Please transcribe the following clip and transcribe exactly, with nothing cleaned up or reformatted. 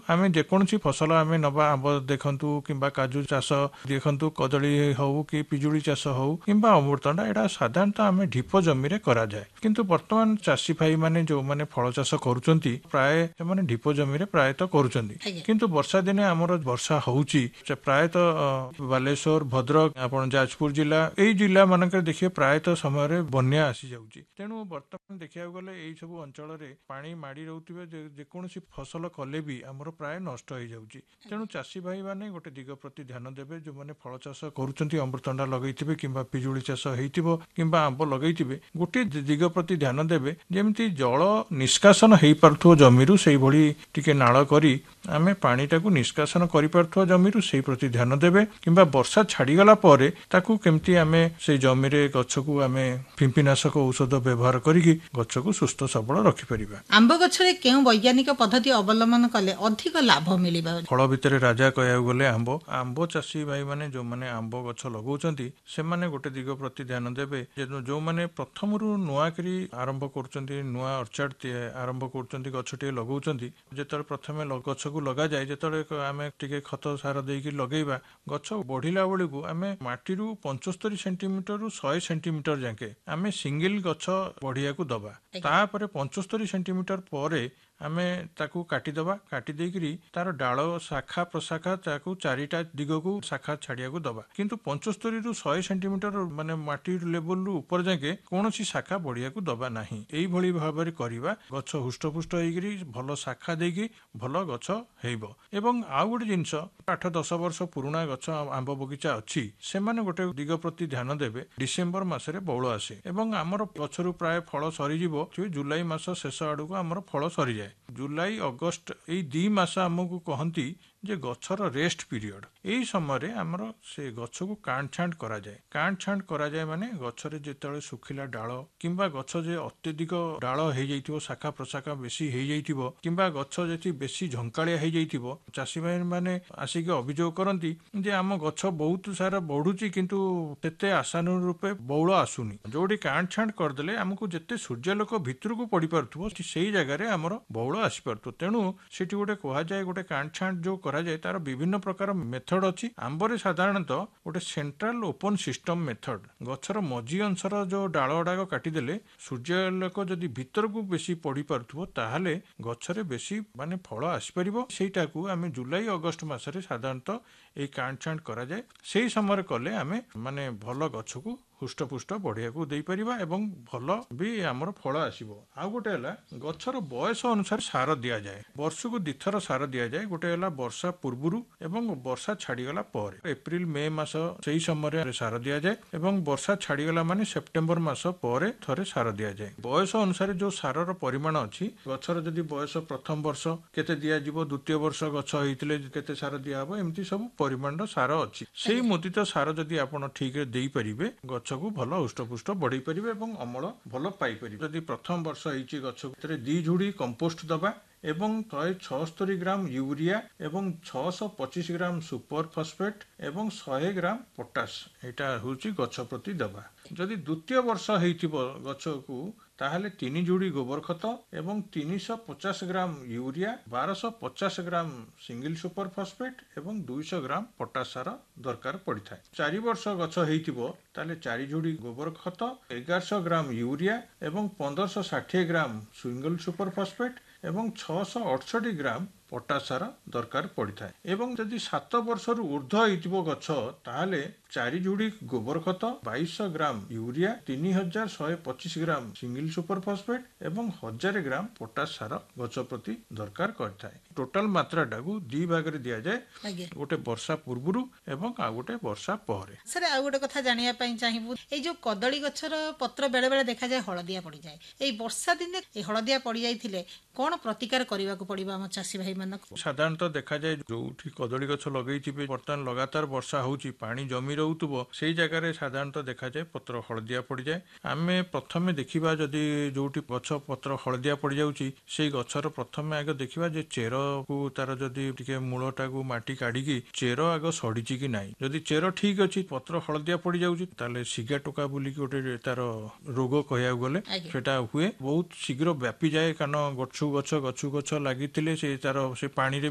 आमे जेकोसी फसल आमे नबा आंब देखंतु किंबा काजू चाष देखंतु कदली हऊ कि पिजुली चाष हऊ किंबा अमृतंडा एटा साधारणतः आमे ढीप जमी रे करा जाए किंतु वर्तमान चाषी भाई माने जो माने फल चाष करूचंती प्राय माने ढीप जमी रे प्राय तो करूचंती किंतु वर्षा दिने हमर वर्षा होउची प्राय तो बालेश्वर भद्रक आपण जाजपुर जिला एई जिला मानकर देखिए प्राय तो समय रे बन्या आसी जाउची तेनु वर्तमान देखिया गले एई सब अंचल रे पानी माडी रहउतिबे जे कोनोसी फसल कले भी हमर प्राय नष्ट हो जाउची तेनु चाषी भाई माने गोटे दिग प्रति ध्यान देबे जो माने फल चाष करूचंती अमृतंडा लगैतिबे किंबा पिजुली चाष हेइतिबो किंबा आंब लगैतिबे गोटे दिग प्रति ध्यान देबे जेमति जल निष्कासन हेइ परथो जमीरु सेही भली टिके नाळ करी आमे पानीटाकू निष्कासन करि परथो जमीरु सेही प्रति ध्यान देबे किंबा वर्षा छाड़ी गला परे ताकू केमती आमे से जमी रे गछकू आमे फिंपीनाशक औषध व्यवहार करिकि गछकू सुस्थ सबल रखि परिबा। आंब गछरे केउ वैज्ञानिक पद्धति अवलंबन कले अधिक लाभ मिलिबा? फल भितरे राजा कहया गले आंब आंब चाषी भाई माने जो माने आंब गछ लगौचंती से माने गोटे दिग प्रति ध्यान देबे जो माने प्रथम रु नुआ करी आरंभ करचंती नुआ अर्चार्ड आरंभ करचंती गछटे लगौचंती जेतरे प्रथमे गछकू लगा जाय जेतरे आमे टिके खत सार देकी लगेइबा गछ बढ़िला बेलू को आमे माटी रु पचहत्तर सेंटीमीटर रु सौ सेंटीमीटर जाके आमे सिंगल गछ बढ़िया को दबा तापर पचहत्तर सेंटीमीटर परे आमे ताकू काटी दबा काटी देकरी तार डाल शाखा प्रशाखा ताकू चारिटा दिग को शाखा छाड़िया को दबा किंतु पचहत्तर रु सौ सेंटीमीटर माने माटी लेवल रु ऊपर जाके कोनोसी शाखा बढ़िया को दबा नाही एई भली भाबरे करिबा गछ हुष्टपुष्ट होइकरी भलो शाखा देकी भलो गछ हेइबो। एवं आउ गोटे जिंस आठ दस वर्ष पुराना गछ आंब बगीचा अछि से माने गोटे दिग प्रति ध्यान देबे डिसेंबर मासरे बौळ आसे एवं हमर गछरु प्राय फल सरी जिवो जुलाई मास शेष आडू को हमर फल सरी जाय जुलाई अगस्त एई दी मास हमकु कहंती जे गछर रेस्ट पीरियड एई समय रे हमर से गछ को काट छांट करा जाय काट छांट करा जाय माने गछरे जेतळे सुखिला डाळ किंबा गछ जे अत्यधिक डाळ हे जाइतिबो शाखा प्रशाखा बेसी हे जाइतिबो किंबा गछ जेति बेसी झंकाळिया हे जाइतिबो चाषी भाई माने आसीके अभियोग करंती जे हम गछ बहुत सारा बढ़ुची किंतु तेते आशानुरूपे बौळ आसुनी जोडी काट छांट कर देले हमकु जेते सूर्यालोक भितर को पड़ी परथुबो सेही जगह रे हमर बौळ आसी परथु तेनु सेठी गोटे कहा जाय गोटे काट छांट जो जाए तार विभिन्न प्रकार मेथड अछि आंबरे साधारणतः गोटे central open system method गछर मझी Anshar जो डाल गुड़ाक काटिदेले सूर्यालोक जदि भीतर को बेसी पड़ी पार्थुबो ताहले गछरे बेसी माने फल आसी परिबो सेटाकू आमे जुलाई अगस्त मासरे साधारणतः ए काट छांट करा जाए सेही समय कले आमे माने भल गछकू हुष्टपुष्ट बढ़िया को दे परिबा एवं भल भी हमर फल आसीबो। आ गोटे हला गछर बयस अनुसार सार दिया जाए वर्ष को दिथर सार दिया जाए गोटे हला वर्षा पूर्वरु एवं वर्षा छाड़ी गला पर एप्रिल मे मास सेही समय सार दिया जाए एवं वर्षा छाड़ी गला माने सेप्टेम्बर मास पर थरे सार दिया जाए बयस अनुसार जो सारर परिमाण अछि गछर जदि बयस प्रथम वर्ष केते दिया जिवो द्वितीय वर्ष गछ हेतिले केते सार दिया हबो एमती सब परिमाण सार अछि सेही मुदित सार जदि आपण ठीक रे देई परिबे गछ को भल हुष्टपुष्ट बढ़ी परिबे एवं अमल भल पाई परिबे। जदि प्रथम वर्ष होईची गछ भितरे दी झुड़ी कंपोस्ट दबा एवं शहे छिहत्तर ग्राम यूरिया एवं छह सौ पच्चीस ग्राम सुपर फॉस्फेट एवं सौ ग्राम पोटास एटा होची गछ प्रति दबा। जदि द्वितीय वर्ष हेइतिबो गछ को ताहले तीन जोड़ी गोबर खत एवं तीन सौ पचास ग्राम यूरिया बारह सौ पचास ग्राम सिंगल सुपर फॉस्फेट एवं दो सौ ग्राम पोटास सार दरकार पड़ी था। चार वर्ष गछ हेइतिबो ताले चार जोड़ी गोबर खत ग्यारह सौ ग्राम यूरिया एवं पंद्रह सौ साठ ग्राम सिंगल सुपर फॉस्फेट एवं छह सौ अड़सठ ग्राम पोटास सार दरकार पड़ी था। एवं जदि सात वर्ष रु ऊर्ध्व हेइतिबो गछ ताहले चार जोड़ी गोबर खत बाईस सौ ग्राम यूरिया तीन हजार शहे पच्चीस ग्राम सिंगल सुपर फॉस्फेट एवं हजार ग्राम पोटास सार गछ प्रति दरकार करथाय। टोटल मात्रा टाकू दी भाग रे दिया जाए गोटे वर्षा पूर्वरु एवं आ गोटे वर्षा परे। सर आ गोटे कथा जानिया पई चाहिबु ए जो कदली गछर पत्र बेले बेले देखा जाए हळदिया पड़ी जाए ए वर्षा दिने ए हळदिया पड़ी जाइथिले कोन प्रतिकार करिवा को पड़िबा हम चासी भाई मानक? साधारणतः देखा जाए जोठी कदली गछ लगैथिबे वर्तमान लगातार वर्षा होउची पानी जमी रहउतबो सेही जगह रे साधारणतः देखा जाए पत्र हळदिया पड़ी जाए। आमे प्रथमे देखिबा जदि जोठी गछ पत्र हळदिया पड़ी जाउची सेही गछर प्रथमे आगे देखिबा जे चेर को तार जदि टिके मूलटा को माटी काढिकी चेर आगे सड़ीची कि नाही जदि चेर ठीक अछि पत्र हळदिया पड़ी जाउची ताले सिगा टोका बोली गोटे तार रोग कहया गले सेटा हुए बहुत शीघ्र व्यापी जाए कारण गछु गछ गछु गछ लागिथिले से तार से पानी रे